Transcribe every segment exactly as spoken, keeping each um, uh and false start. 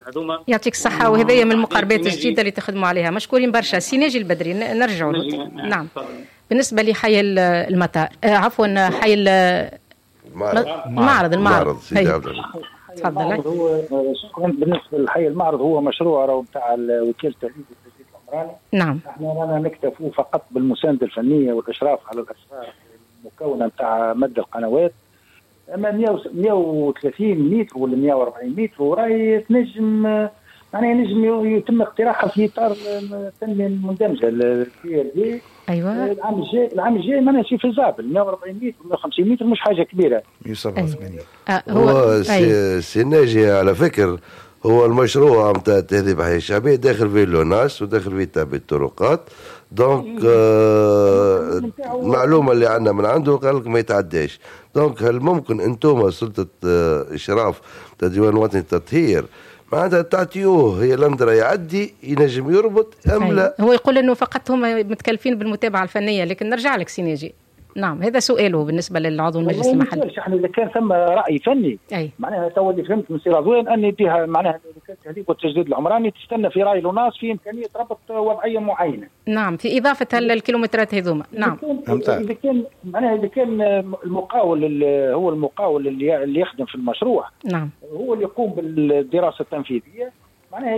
هذوما. يعطيك الصحة، وهذه من المقاربات الجديدة اللي تخدموا عليها. مشكورين برشا. سي ناجي البدري نرجعوا له. نعم. بالنسبة لحي المطار آه عفوا حي المعرض المعرض المعرض تفضل. هو شكرا. بالنسبة لحي المعرض هو مشروع راهو بتاع وكالة التجديد العمراني. نعم. احنا رانا نكتفوا فقط بالمساندة الفنية والإشراف على الأسفار المكونة بتاع مد القنوات. اما مئة وثلاثين متر ولا مئة وأربعين متر وراي تنجم معناها ينجم يتم اقتراحها في اطار التنميه المندمجه البي ار دي. ايوه. العام الجاي العام الجاي معناها شي فيزابل مئة وأربعين متر مئة وخمسين متر مش حاجه كبيره. مئة وسبعة وثمانين. أيوة. هو سي, سي ناجي على فكر هو المشروع نتاع التهذيب حي الشعبيه داخل فيه لوناس وداخل فيه تابع الطرقات. دونك آه المعلومه اللي عندنا من عنده قال لك ما يتعداش. دونك هل ممكن انتم سلطه آه اشراف تاع الديوان الوطني للتطهير معناتها تعطيوه هي لندرة يعدي ينجم يربط ام لا؟ هو يقول انه فقط هم متكلفين بالمتابعه الفنيه، لكن نرجع لك سيناجي. نعم هذا سؤاله بالنسبه للعضو المجلس المحلي. احنا اذا كان ثم راي فني أي. معناها تو اللي فهمت من سي رضوان ان يديها معناها التهذيب والتجديد العمراني تستنى في راي لوناس في امكانيه ربط وضعيه معينه. نعم في اضافه الكيلومترات هذوما. نعم اذا كان معناها اذا كان المقاول هو المقاول اللي اللي يخدم في المشروع. نعم هو اللي يقوم بالدراسه التنفيذيه معناها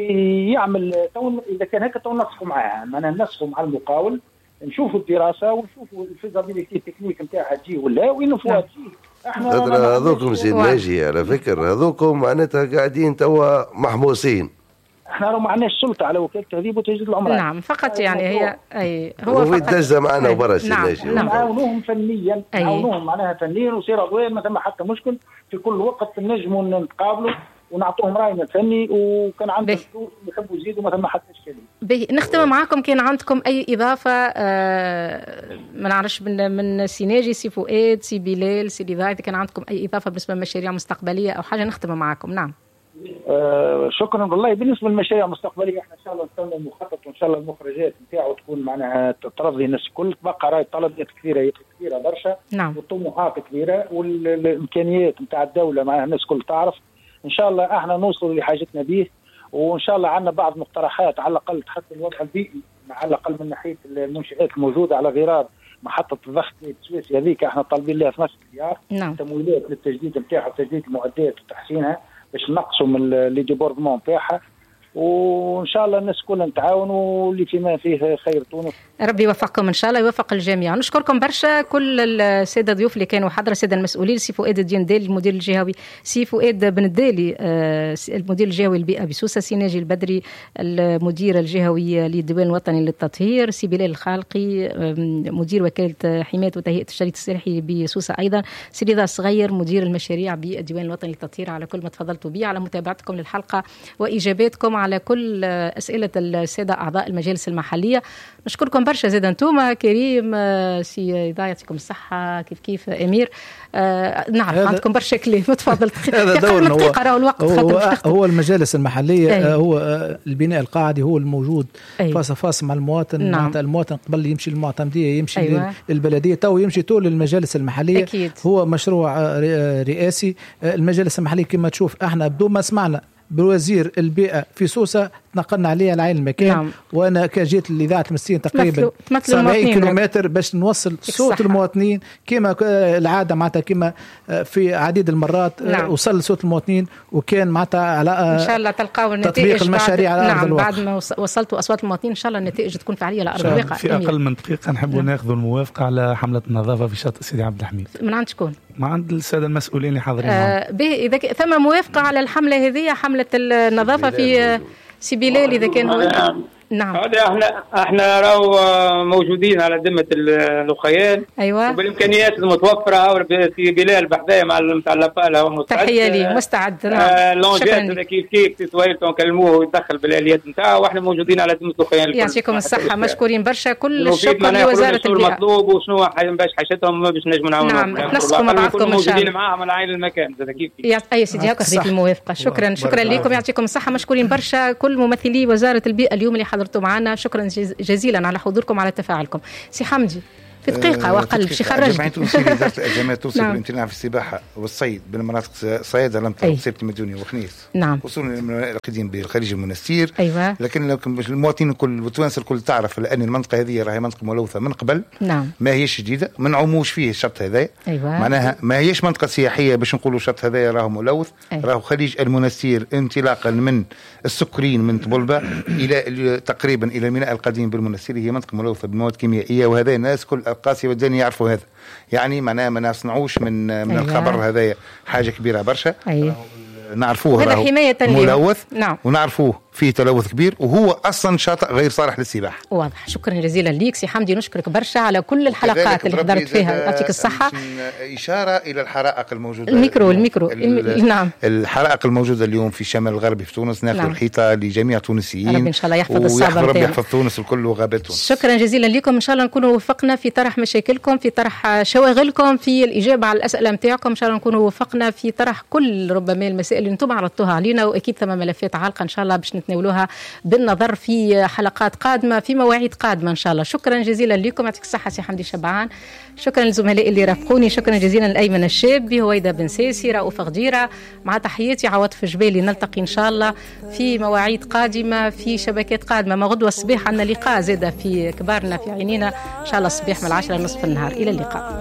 يعمل تو اذا كان هكا تو نسقوا معاه معناها نسقوا مع المقاول نشوفوا الدراسه ونشوفوا الفيزابيليتي تكنيك نتاعها تجي ولا وينفوها تجي. احنا هذوكم سي ناجي على فكره هذوكم معناتها قاعدين توا محموسين. احنا راه ما عندناش سلطه على وكاله التهذيب والتجديد العمراني. نعم فقط يعني هي اي هو فقط يتجزى معنا وبرا سي ناجي. نعم نعاونوهم فنيا نعاونوهم معناها فنيا وسير وين ما ثم حتى مشكل في كل وقت نجموا نتقابلوا ونعطوهم راينا الفني وكان عندهم فلوس يحبوا يزيدوا ما ثم حتى اشكاليه. نختم معاكم كان عندكم اي اضافه آه ما نعرفش من من سي ناجي سي فؤاد سي بلال سي لذا اذا كان عندكم اي اضافه بالنسبه لمشاريع مستقبليه او حاجه نختم معاكم. نعم. آه شكرا والله. بالنسبه للمشاريع المستقبليه احنا ان شاء الله نستنى المخطط وان شاء الله المخرجات نتاعو تكون معناها ترضي الناس الكل. تبقى راي طلبات كثيره كثيره برشا. نعم. والطموحات كبيره والامكانيات نتاع الدوله معناها الناس الكل تعرف. ان شاء الله احنا نوصل لحاجتنا به وان شاء الله عندنا بعض مقترحات على الاقل تحسن الوضع البيئي على الاقل من ناحيه المنشآت الموجوده على غرار محطه الضغط السويسي هذيك احنا طالبين لها خمسة مليار. نعم. تمويلات للتجديد نتاعها وتجديد المعدات وتحسينها باش نقصوا من لي ديبوردمون نتاعها وان شاء الله الناس كلها نتعاونوا واللي فيما فيه خير تونس. ربي يوفقكم ان شاء الله يوفق الجميع. نشكركم برشا كل الساده ضيوف اللي كانوا حاضر الساده المسؤولين. سي فؤاد الدين دالي المدير الجهوي، سي فؤاد بن الدالي المدير الجهوي للبيئه بسوسه، سي ناجي البدري المدير الجهوي للديوان الوطني للتطهير، سي بلال الخالقي مدير وكاله حمايه وتهيئه الشريط السلاحي بسوسه ايضا، سي رضا الصغير مدير المشاريع بالديوان الوطني للتطهير. على كل ما تفضلتوا به، على متابعتكم للحلقه واجاباتكم على كل اسئله الساده اعضاء المجالس المحليه. نشكركم برشا زاد انتوما كريم سي إذا يعطيكم الصحه كيف كيف امير. آه نعرف عندكم برشا كلام تفضل. هذا دورنا هو, الوقت هو, هو المجالس المحليه. أيه. هو البناء القاعدي هو الموجود. أيه. فاس فاس مع المواطن. نعم. مع المواطن قبل يمشي للمعتمديه يمشي. أيوة. للبلديه تو يمشي طول المجالس المحليه. أكيد. هو مشروع رئاسي. المجالس المحليه كما تشوف احنا بدون ما سمعنا بوزير البيئة في سوسة تنقلنا عليها لعين المكان. نعم. وأنا كجيت لإذاعة المسين تقريبا سبعين كيلومتر باش نوصل صوت المواطنين كما العادة معناتها كما في عديد المرات. نعم. وصل صوت المواطنين وكان معناتها على إن شاء الله تلقاو تطبيق المشاريع على نعم أرض الواقع. بعد ما وصلتوا أصوات المواطنين إن شاء الله النتائج تكون فعالية على أرض الواقع. في أقل من دقيقة نحب نعم. ناخذ الموافقة على حملة النظافة في شاطئ سيدي عبد الحميد. من عند شكون؟ ما عند السادة المسؤولين اللي حاضرين. آه إذا ثم موافقة على الحملة هذه حملة النظافة في سي بلال إذا كان هو. نعم. هذا احنا احنا راهو موجودين على ذمه الاخيان. ايوه. وبالامكانيات المتوفره في بلال بحذايا مع نتاع لابال هو مستعد. تحيه لي مستعد. نعم. آه لونجيت كيف كيف في سوالته نكلموه ويدخل بالاليات نتاعه واحنا موجودين على ذمه الاخيان. يعطيكم الصحه مشكورين برشا. كل الشكر لوزاره البيئه. المطلوب وشنو باش حاجتهم باش نجموا نعاونوا. نعم نسقوا مع بعضكم ان شاء الله. موجودين معاهم على عين المكان كيف كيف. اي سيدي هكا خذيت الموافقه. شكرا شكرا لكم يعطيكم الصحه. مشكورين برشا كل ممثلي وزاره البيئه اليوم اللي حضرتوا معنا. شكرا جزيلا على حضوركم على تفاعلكم. سي حمدي في دقيقه واقل باش يخرج. الجمعيه التونسيه لاداره الازمات توصي بالامتناع في السباحه والصيد بالمناطق صيادة لمطر وسيبة المديوني وخنيس. نعم. وصولا القديم بالخليج المنستير. ايوه. لكن المواطنين الكل والتوانسه الكل تعرف ان المنطقه هذه راهي منطقه ملوثه من قبل. نعم. ما هيش جديده، ما نعوموش فيه الشط هذا. أيوة. معناها ما هيش منطقه سياحيه باش نقولوا الشط هذا راه ملوث. أيوة. راهو خليج المنستير انطلاقا من السكرين من طبلبه الى تقريبا الى الميناء القديم بالمنستير هي منطقه ملوثه بمواد كيميائيه، وهذا الناس كل القاسيه والدنيا يعرفوا هذا. يعني معناها ما نصنعوش من من أيوة. الخبر هذا حاجه كبيره برشا. أيوة. نعرفوه هذا حماية ملوث. نعم. ونعرفوه فيه تلوث كبير وهو اصلا شاطئ غير صالح للسباحه. واضح. شكرا جزيلا ليك سي حمدي، نشكرك برشا على كل الحلقات اللي حضرت فيها، يعطيك الصحه. اشاره الى الحرائق الموجوده الميكرو الميكرو الم... نعم. الحرائق الموجوده اليوم في الشمال الغربي في تونس ناخذ نعم. الحيطه لجميع التونسيين. ربي ان شاء الله يحفظ الصابه. ربي يحفظ تونس الكل وغابات تونس. شكرا جزيلا لكم، ان شاء الله نكونوا وفقنا في طرح مشاكلكم، في طرح شواغلكم، في الاجابه على الاسئله نتاعكم، ان شاء الله نكونوا وفقنا في طرح كل ربما المسائل اللي انتم عرضتوها علينا، واكيد ثم ملفات عالقه ان شاء الله باش نتناولوها بالنظر في حلقات قادمة في مواعيد قادمة إن شاء الله. شكرا جزيلا لكم، يعطيك الصحة سي حمدي شبعان. شكرا للزملاء اللي رافقوني، شكرا جزيلا لأيمن الشابي، هويدا بن ساسي، رؤوف غديرة، مع تحياتي عواطف جبالي. نلتقي إن شاء الله في مواعيد قادمة في شبكات قادمة. ما غدوة الصباح عندنا لقاء زادة في كبارنا في عينينا إن شاء الله الصباح من العشرة نصف النهار. إلى اللقاء.